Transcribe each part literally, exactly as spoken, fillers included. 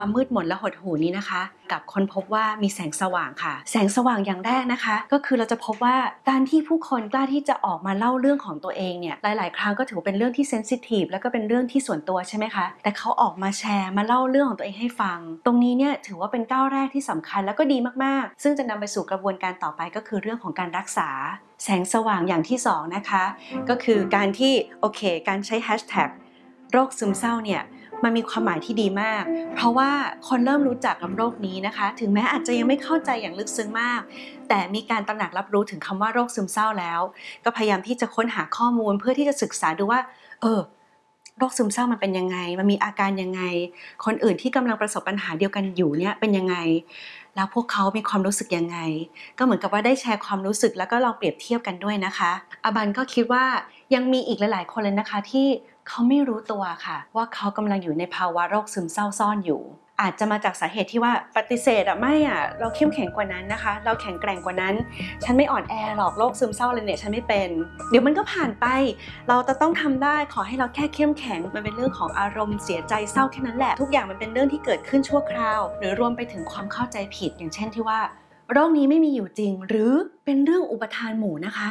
ความมืดมนและหดหู่นี้นะคะกับค้นพบว่ามีแสงสว่างค่ะแสงสว่างอย่างแรกนะคะก็คือเราจะพบว่าการที่ผู้คนกล้าที่จะออกมาเล่าเรื่องของตัวเองเนี่ยหลายๆครั้งก็ถือเป็นเรื่องที่เซนซิทีฟแล้วก็เป็นเรื่องที่ส่วนตัวใช่ไหมคะแต่เขาออกมาแชร์มาเล่าเรื่องของตัวเองให้ฟังตรงนี้เนี่ยถือว่าเป็นก้าวแรกที่สำคัญแล้วก็ดีมากๆซึ่งจะนำไปสู่กระบวนการต่อไปก็คือเรื่องของการรักษาแสงสว่างอย่างที่สองนะคะก็คือการที่โอเคการใช้แฮชแท็กโรคซึมเศร้าเนี่ยมันมีความหมายที่ดีมากเพราะว่าคนเริ่มรู้จักกับโรคนี้นะคะถึงแม้อาจจะยังไม่เข้าใจอย่างลึกซึ้งมากแต่มีการตระหนักรับรู้ถึงคำว่าโรคซึมเศร้าแล้วก็พยายามที่จะค้นหาข้อมูลเพื่อที่จะศึกษาดูว่าเออโรคซึมเศร้ามันเป็นยังไงมันมีอาการยังไงคนอื่นที่กำลังประสบปัญหาเดียวกันอยู่เนี่ยเป็นยังไงแล้วพวกเขามีความรู้สึกยังไงก็เหมือนกับว่าได้แชร์ความรู้สึกแล้วก็ลองเปรียบเทียบกันด้วยนะคะอาบันก็คิดว่ายังมีอีกหลายๆคนเลยนะคะที่เขาไม่รู้ตัวค่ะว่าเขากำลังอยู่ในภาวะโรคซึมเศร้าซ่อนอยู่อาจจะมาจากสาเหตุที่ว่าปฏิเสธอะไม่อะเราเข้มแข็งกว่านั้นนะคะเราแข็งแกร่งกว่านั้นฉันไม่อ่อนแอหรอกโรคซึมเศร้าเลยเนี่ยฉันไม่เป็นเดี๋ยวมันก็ผ่านไปเราจะต้องทำได้ขอให้เราแค่เข้มแข็งมันเป็นเรื่องของอารมณ์เสียใจเศร้าแค่นั้นแหละทุกอย่างมันเป็นเรื่องที่เกิดขึ้นชั่วคราวหรือรวมไปถึงความเข้าใจผิดอย่างเช่นที่ว่าโรคนี้ไม่มีอยู่จริงหรือเป็นเรื่องอุปทานหมู่นะคะ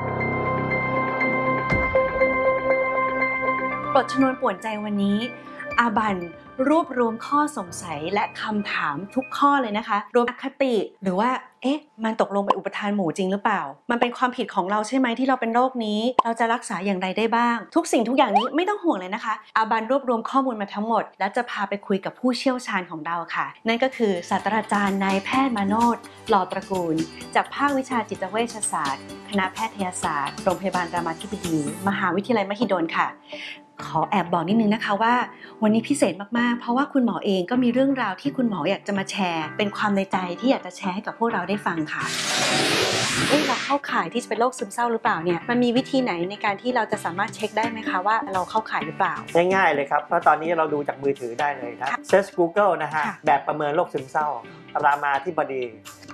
บทชนวนป่วนใจวันนี้อาบันรวบรวมข้อสงสัยและคำถามทุกข้อเลยนะคะรวมอคติหรือว่าเอ๊ะมันตกลงเป็นอุปทานหมู่จริงหรือเปล่ามันเป็นความผิดของเราใช่ไหมที่เราเป็นโรคนี้เราจะรักษาอย่างไรได้บ้างทุกสิ่งทุกอย่างนี้ไม่ต้องห่วงเลยนะคะอาบันรวบรวมข้อมูลมาทั้งหมดและจะพาไปคุยกับผู้เชี่ยวชาญของเราค่ะนั่นก็คือศาสตราจารย์นายแพทย์มาโนชหล่อตระกูลจากภาควิชาจิตเวชศาสตร์คณะแพทยศาสตร์โรงพยาบาลรามาธิบดีมหาวิทยาลัยมหิดลค่ะขอแอบบอกนิดนึงนะคะว่าวันนี้พิเศษมากๆเพราะว่าคุณหมอเองก็มีเรื่องราวที่คุณหมออยากจะมาแชร์เป็นความในใจที่อยากจะแชร์ให้กับพวกเราได้ฟังค่ะเอ๊ะเราเข้าข่ายที่จะเป็นโรคซึมเศร้าหรือเปล่าเนี่ยมันมีวิธีไหนในการที่เราจะสามารถเช็คได้ไหมคะว่าเราเข้าข่ายหรือเปล่าง่ายๆเลยครับเพราะตอนนี้เราดูจากมือถือได้เลยนะเซิร์ช Google นะฮะแบบประเมินโรคซึมเศร้ารามาธิบดี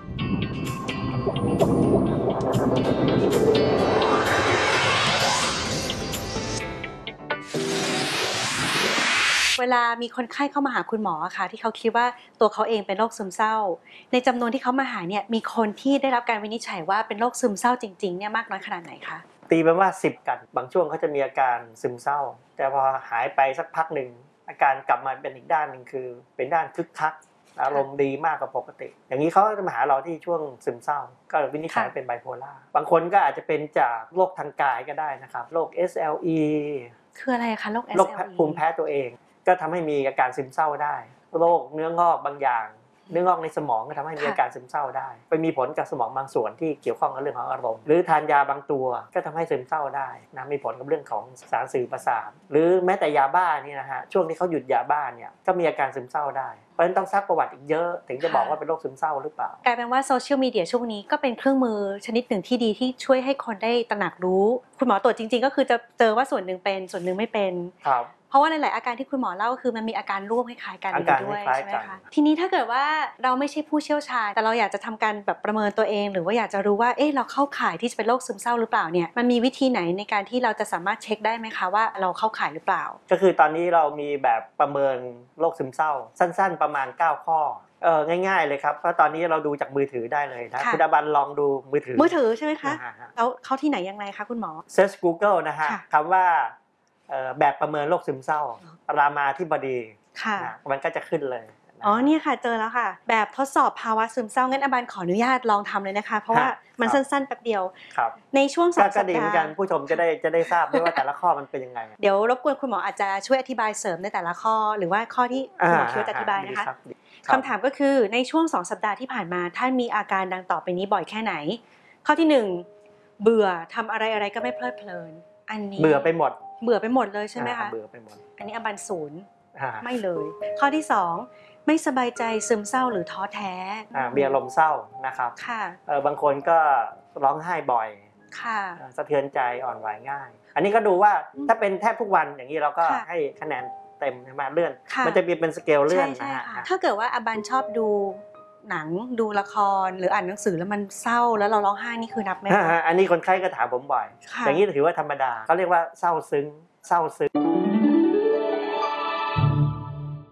เวลามีคนไข้เข้ามาหาคุณหมอค่ะที่เขาคิดว่าตัวเขาเองเป็นโรคซึมเศร้าในจำนวนที่เขามาหาเนี่ยมีคนที่ได้รับการวินิจฉัยว่าเป็นโรคซึมเศร้าจริงๆเนี่ยมากน้อยขนาดไหนคะตีเป็นว่าสิบกันบางช่วงเขาจะมีอาการซึมเศร้าแต่พอหายไปสักพักหนึ่งอาการกลับมาเป็นอีกด้านหนึ่งคือเป็นด้านคึกคักอารมณ์ดีมากกว่าปกติอย่างนี้เขาจะมาหาเราที่ช่วงซึมเศร้าก็วินิจฉัยเป็นไบโพล่าบางคนก็อาจจะเป็นจากโรคทางกายก็ได้นะครับโรค เอส แอล อีคืออะไรคะโรค เอสโรคแอล อีภูมิแพ้ตัวเองก็ทำให้มีอาการซึมเศร้าได้โรคเนื้องอกบางอย่างเนื้องอกในสมองก็ทำให้มีอาการซึมเศร้าได้ไปมีผลกับสมองบางส่วนที่เกี่ยวข้องกับเรื่องของอารมณ์หรือทานยาบางตัวก็ทำให้ซึมเศร้าได้นะมีผลกับเรื่องของสารสื่อประสาทหรือแม้แต่ยาบ้านี่นะฮะช่วงที่เขาหยุดยาบ้าเนี่ยก็มีอาการซึมเศร้าได้เพราะฉะนั้นต้องซักประวัติอีกเยอะถึงจะบอกว่าเป็นโรคซึมเศร้าหรือเปล่ากลายเป็นว่าโซเชียลมีเดียช่วงนี้ก็เป็นเครื่องมือชนิดหนึ่งที่ดีที่ช่วยให้คนได้ตระหนักรู้คุณหมอตรวจจริงๆก็คือจะเจอว่าส่วนหนึ่งเป็นส่วนหนึ่งไม่เป็นครับเพราะว่าหลายๆอาการที่คุณหมอเล่าคือมันมีอาการร่วมคล้ายๆกันด้วยใช่ไหมคะทีนี้ถ้าเกิดว่าเราไม่ใช่ผู้เชี่ยวชาญแต่เราอยากจะทำการแบบประเมินตัวเองหรือว่าอยากจะรู้ว่าเอ๊ะเราเข้าข่ายที่จะเป็นโรคซึมเศร้าหรือเปล่าเนี่ยมันมีวิธีไหนในการที่เราจะสามารถเช็คได้ไหมคะว่าเราเข้าข่ายหรือเปล่าก็คือตอนนี้เรามีแบบประเมินโรคซึมเศร้าสั้นๆประมาณเก้าข้อเออง่ายๆเลยครับเพราะตอนนี้เราดูจากมือถือได้เลยนะคุณอบันลองดูมือถือมือถือใช่ไหมคะแล้วเข้าที่ไหนยังไงคะคุณหมอ Search Google นะฮะคำว่าแบบประเมินโรคซึมเศร้ารามาธิบดีนะมันก็จะขึ้นเลยอ๋อเนี่ยค่ะเจอแล้วค่ะแบบทดสอบภาวะซึมเศร้างั้นอบันขออนุญาตลองทำเลยนะคะเพราะว่ามันสั้นๆแป๊บเดียวในช่วงสองสัปดาห์ก็ดีเหมือนกันผู้ชมจะได้จะได้ทราบด้วยว่าแต่ละข้อมันเป็นยังไงเดี๋ยวรบกวนคุณหมออาจจะช่วยอธิบายเสริมในแต่ละข้อหรือว่าข้อที่คุณหมอคิดว่าจะอธิบายนะคะคำถามก็คือในช่วงสองสัปดาห์ที่ผ่านมาท่านมีอาการดังต่อไปนี้บ่อยแค่ไหนข้อที่หนึ่งเบื่อทำอะไรอะไรก็ไม่เพลิดเพลินอันนี้เบื่อไปหมดเบื่อไปหมดเลยใช่ไหมคะเบื่อไปหมดอันนี้อบันศูนย์ไม่เลยข้อที่สองไม่สบายใจซึมเศร้าหรือท้อแท้มีอารมณ์เศร้านะครับค่ะบางคนก็ร้องไห้บ่อยค่ะสะเทือนใจอ่อนไหวง่ายอันนี้ก็ดูว่าถ้าเป็นแทบทุกวันอย่างนี้เราก็ให้คะแนนเต็มมาเลื่อนมันจะมีเป็นสเกลเลื่อนนะฮะถ้าเกิดว่าอบันชอบดูหนังดูละครหรืออ่านหนังสือแล้วมันเศร้าแล้วเราร้องไห้นี่คือนับไหมคะอันนี้คนไข้ก็ถามผมบ่อยอย่างนี้ถือว่าธรรมดาเขาเรียกว่าเศร้าซึ้งเศร้าซึ้งข้อ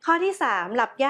ข้อที่สามหลับยาก